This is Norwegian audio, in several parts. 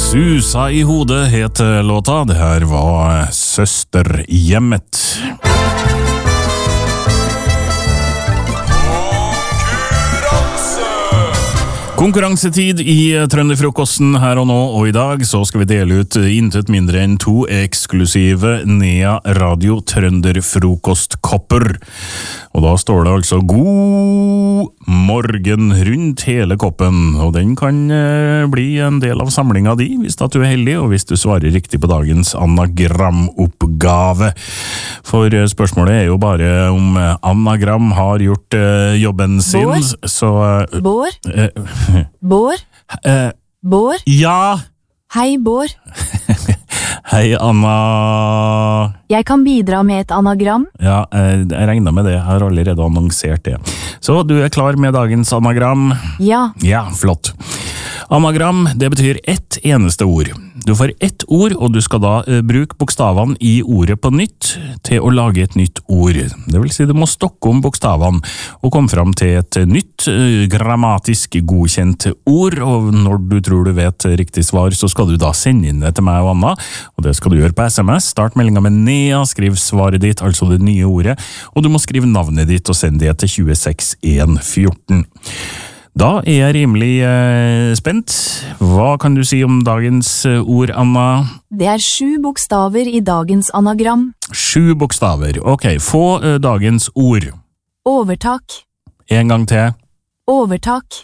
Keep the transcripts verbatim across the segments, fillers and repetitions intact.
Susa i hodet het låta. Det her var Søsterhjemmet. Konkurransetid i Trønderfrokosten her og nå, og i dag så skal vi dele ut intet mindre enn to eksklusive Nea Radio Trønderfrokostkopper. Og da står det altså God morgen rundt hele koppen, og den kan eh, bli en del av samlinga di hvis at du er heldig, og hvis du svarer riktig på dagens anagramoppgave. For eh, spørsmålet er jo bare om eh, anagram har gjort eh, jobben sin. Bård? Så, eh, Bård? Eh, Bård? eh, Bård? ja! Hei, Bård. Hei, Anna. Jeg kan bidra med et anagram. Ja, eh, jeg regner med det. Jeg har allerede annonsert det. Så du er klar med dagens anagram? Ja, Ja, flott. Anagram, det betyr ett eneste ord. Du får ett ord, og du skal da eh, bruke bokstavene i ordet på nytt til å lage et nytt ord. Det vil si du må stokke om bokstavene og komme fram til et nytt eh, grammatisk godkjent ord, og når du tror du vet riktig svar, så skal du da sende inn det til meg og Anna, og det skal du gjøre på S M S. Start meldinga med Nea, skriv svaret ditt, altså det nye ordet, og du må skrive navnet ditt og sende det til tjueseks en fjorten. Da er jeg rimelig eh, spent. Hva kan du si om dagens eh, ord, Anna? det er sju bokstaver i dagens anagram. Sju bokstaver. Ok, få eh, dagens ord. Overtak. En gang til. Overtak.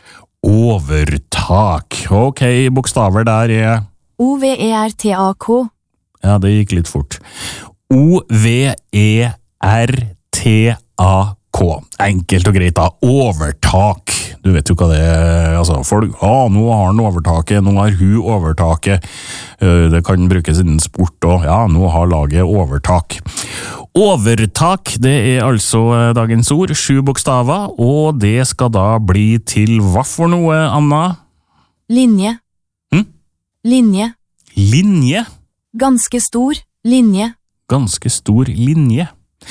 Overtak. Ok, bokstaver der er... O V E R T A K. Ja, det gikk litt fort. O V E R T A K. Enkelt og greit da. Overtak. Du vet jo hva det er, altså, folk, ah, nå har han overtaket, nå har hun overtaket, det kan brukes innen sport også, ja, nå har laget overtak. Overtak, det er altså dagens ord, sju bokstaver, og det skal da bli til hva for noe, Anna? Linje. Hm? Linje. Linje? Ganske stor. Linje. Ganske stor linje.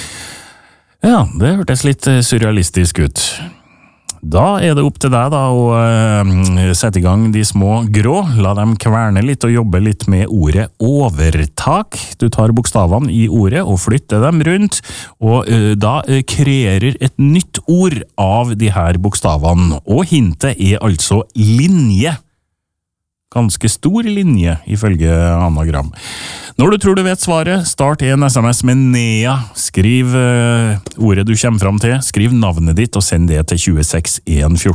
Ja, det hørtes litt surrealistisk ut. Da er det opp til deg da å uh, sette i gang de små grå, la dem kverne litt og jobbe litt med ordet overtak. Du tar bokstavene i ordet og flytter dem rundt, og uh, da uh, kreerer et nytt ord av de her bokstavene, og hintet er altså linje. Ganske stor linje, ifølge anagram. Når du tror du vet svaret, start en S M S med Nea. Skriv uh, ordet du kommer fram til, skriv navnet ditt og send det til tjueseks en fjorten.